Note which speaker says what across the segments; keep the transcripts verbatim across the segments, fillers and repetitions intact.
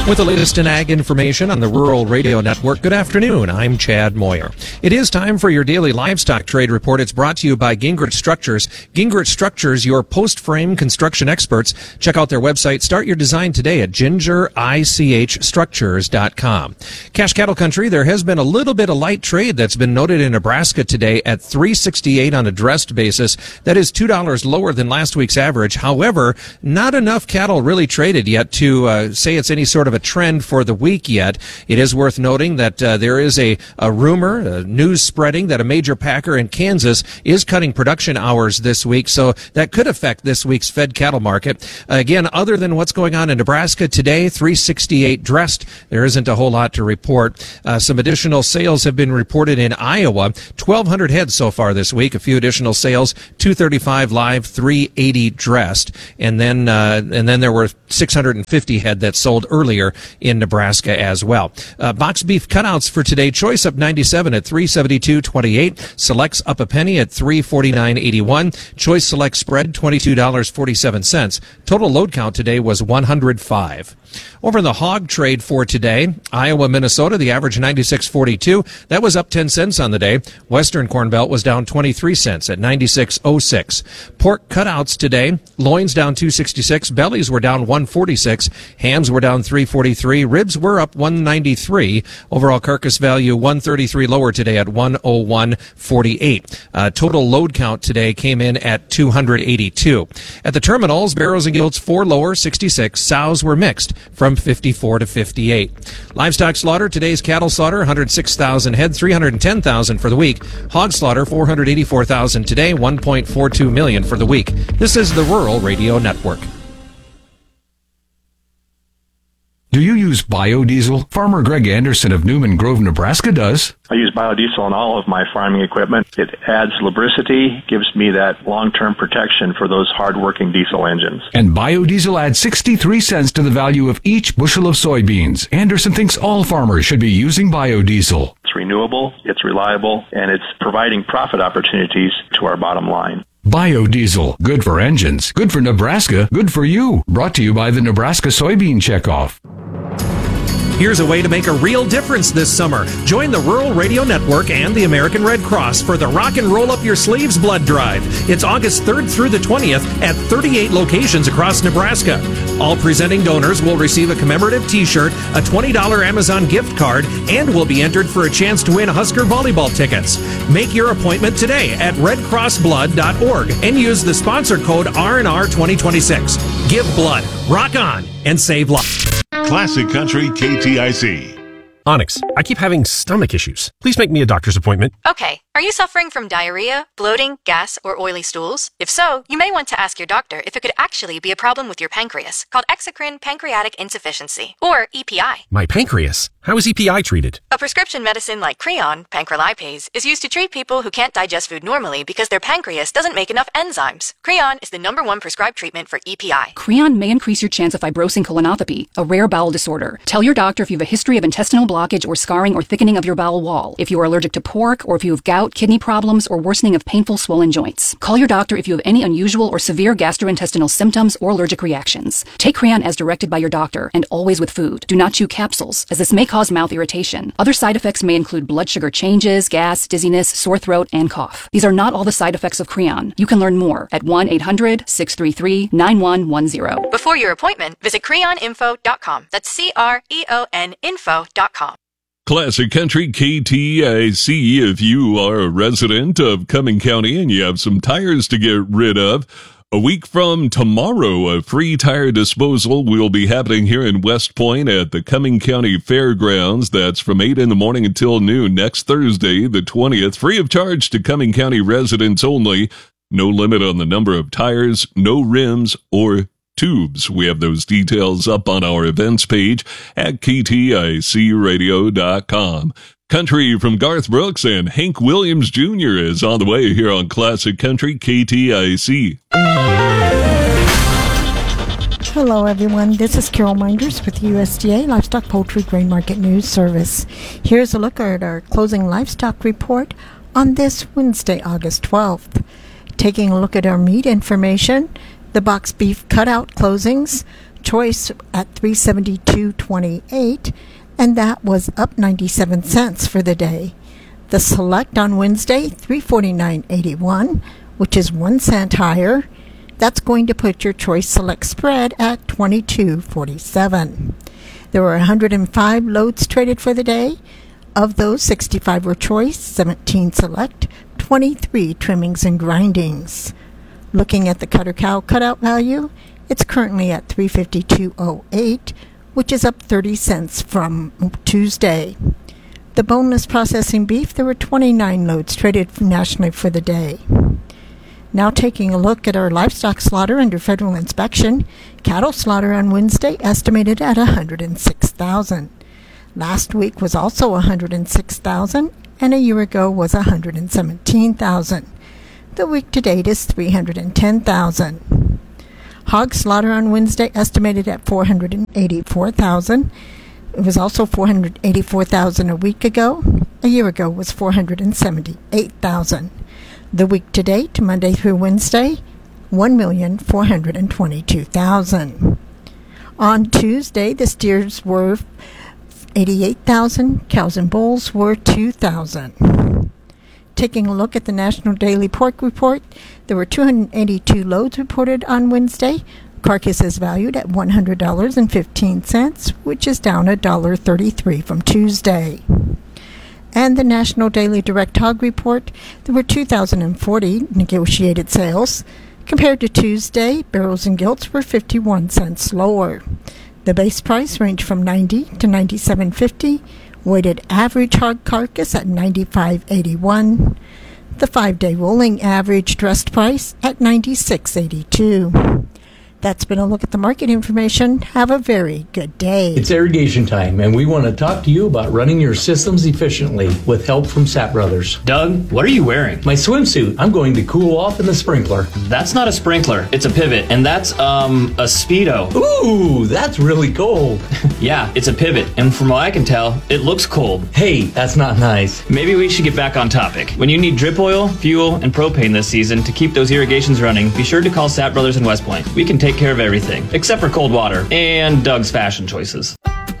Speaker 1: With the latest in ag information on the Rural Radio Network, good afternoon. I'm Chad Moyer. It is time for your daily livestock trade report. It's brought to you by Gingrich Structures. Gingrich Structures, your post-frame construction experts. Check out their website. Start your design today at ginger ich structures dot com. Cash cattle country, there has been a little bit of light trade that's been noted in Nebraska today at three sixty-eight on a dressed basis. That is two dollars lower than last week's average. However, not enough cattle really traded yet to uh, say it's any sort of a trend for the week yet. It is worth noting that uh, there is a, a rumor, a news spreading that a major packer in Kansas is cutting production hours this week, so that could affect this week's fed cattle market. Uh, again, other than what's going on in Nebraska today, three sixty-eight dressed, there isn't a whole lot to report. Uh, some additional sales have been reported in Iowa, twelve hundred heads so far this week, a few additional sales, two thirty-five live, three eighty dressed, and then uh, and then there were six hundred fifty head that sold earlier in Nebraska as well. Uh, box beef cutouts for today, choice up ninety-seven at three seventy-two twenty-eight, selects up a penny at three forty-nine eighty-one, choice select spread twenty-two dollars and forty-seven cents. Total load count today was one hundred five. Over in the hog trade for today, Iowa, Minnesota, the average ninety-six forty-two. That was up ten cents on the day. Western Corn Belt was down twenty-three cents at ninety-six oh six. Pork cutouts today, loins down two sixty-six, bellies were down one forty-six, hams were down three forty-three, ribs were up one ninety-three. Overall carcass value one thirty-three lower today at one oh one forty-eight. Uh, total load count today came in at two hundred eighty-two. At the terminals, barrows and gilts four lower, sixty-six. Sows were mixed from fifty-four to fifty-eight. Livestock slaughter, today's cattle slaughter, one hundred six thousand head, three hundred ten thousand for the week. Hog slaughter, four hundred eighty-four thousand today, one point four two million for the week. This is the Rural Radio Network.
Speaker 2: Do you use biodiesel? Farmer Greg Anderson of Newman Grove, Nebraska does.
Speaker 3: I use biodiesel on all of my farming equipment. It adds lubricity, gives me that long-term protection for those hard-working diesel engines.
Speaker 2: And biodiesel adds sixty-three cents to the value of each bushel of soybeans. Anderson thinks all farmers should be using biodiesel.
Speaker 3: It's renewable, it's reliable, and it's providing profit opportunities to our bottom line.
Speaker 2: Biodiesel. Good for engines. Good for Nebraska. Good for you. Brought to you by the Nebraska Soybean Checkoff.
Speaker 1: Here's a way to make a real difference this summer. Join the Rural Radio Network and the American Red Cross for the Rock and Roll Up Your Sleeves Blood Drive. It's August third through the twentieth at thirty-eight locations across Nebraska. All presenting donors will receive a commemorative t-shirt, a twenty dollars Amazon gift card, and will be entered for a chance to win Husker volleyball tickets. Make your appointment today at red cross blood dot org and use the sponsor code R N R twenty twenty-six. Give blood, rock on, and save lives.
Speaker 4: Classic Country K T I C.
Speaker 5: Onyx, I keep having stomach issues. Please make me a doctor's appointment.
Speaker 6: Okay. Are you suffering from diarrhea, bloating, gas, or oily stools? If so, you may want to ask your doctor if it could actually be a problem with your pancreas, called exocrine pancreatic insufficiency, or E P I.
Speaker 5: My pancreas? How is E P I treated?
Speaker 6: A prescription medicine like Creon, pancrelipase, is used to treat people who can't digest food normally because their pancreas doesn't make enough enzymes. Creon is the number one prescribed treatment for E P I.
Speaker 7: Creon may increase your chance of fibrosing colonopathy, a rare bowel disorder. Tell your doctor if you have a history of intestinal blockage or scarring or thickening of your bowel wall, if you are allergic to pork, or if you have gout, kidney problems, or worsening of painful swollen joints. Call your doctor if you have any unusual or severe gastrointestinal symptoms or allergic reactions. Take Creon as directed by your doctor, and always with food. Do not chew capsules, as this may cause mouth irritation. Other side effects may include blood sugar changes, gas, dizziness, sore throat, and cough. These are not all the side effects of Creon. You can learn more at one eight hundred six three three nine one one zero.
Speaker 6: Before your appointment, visit creon info dot com. That's C R E O N info dot com.
Speaker 4: Classic Country K T I C. If you are a resident of Cumming County and you have some tires to get rid of, a week from tomorrow, a free tire disposal will be happening here in West Point at the Cumming County Fairgrounds. That's from eight in the morning until noon next Thursday, the twentieth. Free of charge to Cumming County residents only. No limit on the number of tires, no rims, or tubes. We have those details up on our events page at K T I C radio dot com. Country from Garth Brooks and Hank Williams Junior is on the way here on Classic Country K T I C.
Speaker 8: Hello, everyone. This is Carol Minders with U S D A Livestock Poultry Grain Market News Service. Here's a look at our closing livestock report on this Wednesday, August twelfth. Taking a look at our meat information, the box beef cutout closings, Choice at three seventy-two twenty-eight, and that was up ninety-seven cents for the day. The Select on Wednesday, three forty-nine eighty-one, which is one cent higher. That's going to put your Choice Select spread at twenty-two forty-seven. There were one hundred five loads traded for the day. Of those, sixty-five were Choice, seventeen Select, twenty-three trimmings and grindings. Looking at the Cutter Cow cutout value, it's currently at three fifty-two oh eight, which is up thirty cents from Tuesday. The boneless processing beef, there were twenty-nine loads traded nationally for the day. Now taking a look at our livestock slaughter under federal inspection, cattle slaughter on Wednesday estimated at one hundred six thousand. Last week was also one hundred six thousand, and a year ago was one hundred seventeen thousand. The week to date is three hundred ten thousand. Hog slaughter on Wednesday estimated at four hundred eighty-four thousand. It was also four hundred eighty-four thousand a week ago. A year ago was four hundred seventy-eight thousand. The week to date, Monday through Wednesday, one million four hundred twenty-two thousand. On Tuesday, the steers were eighty-eight thousand, cows and bulls were two thousand. Taking a look at the National Daily Pork Report, there were two hundred eighty-two loads reported on Wednesday. Carcass is valued at one hundred dollars and fifteen cents, which is down one dollar and thirty-three cents from Tuesday. And the National Daily Direct Hog Report, there were two thousand forty negotiated sales. Compared to Tuesday, barrels and gilts were fifty-one cents lower. The base price ranged from ninety to ninety-seven fifty. Weighted average hog carcass at ninety-five eighty-one. The five-day rolling average dressed price at ninety-six eighty-two. That's been a look at the market information. Have a very good day.
Speaker 9: It's irrigation time, and we want to talk to you about running your systems efficiently with help from Sapp Brothers.
Speaker 10: Doug, what are you wearing?
Speaker 9: My swimsuit. I'm going to cool off in the sprinkler.
Speaker 10: That's not a sprinkler. It's a pivot, and that's, um, a Speedo.
Speaker 9: Ooh, that's really cold.
Speaker 10: Yeah, it's a pivot, and from what I can tell, it looks cold.
Speaker 9: Hey, that's not nice.
Speaker 10: Maybe we should get back on topic. When you need drip oil, fuel, and propane this season to keep those irrigations running, be sure to call Sapp Brothers in West Point. We can take care of everything, except for cold water and Doug's fashion choices.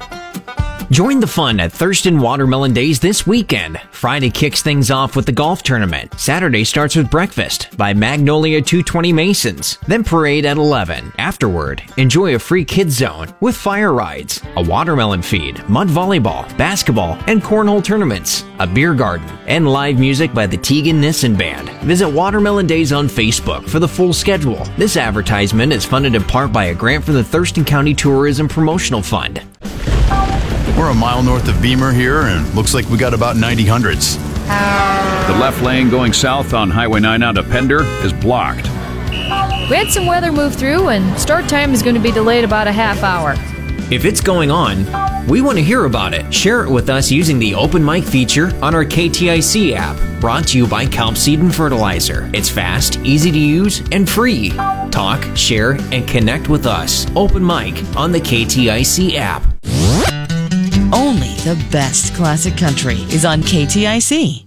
Speaker 11: Join the fun at Thurston Watermelon Days this weekend. Friday kicks things off with the golf tournament. Saturday starts with breakfast by Magnolia two twenty Masons. Then parade at eleven. Afterward, enjoy a free kids zone with fire rides, a watermelon feed, mud volleyball, basketball, and cornhole tournaments, a beer garden, and live music by the Teagan Nissen Band. Visit Watermelon Days on Facebook for the full schedule. This advertisement is funded in part by a grant from the Thurston County Tourism Promotional Fund.
Speaker 12: We're a mile north of Beamer here, and looks like we got about ninety hundreds.
Speaker 13: The left lane going south on Highway nine out of Pender is blocked.
Speaker 14: We had some weather move through, and start time is going to be delayed about a half hour.
Speaker 11: If it's going on, we want to hear about it. Share it with us using the Open Mic feature on our K T I C app, brought to you by Kelp Seed and Fertilizer. It's fast, easy to use, and free. Talk, share, and connect with us. Open Mic on the K T I C app.
Speaker 15: Only the best classic country is on K T I C.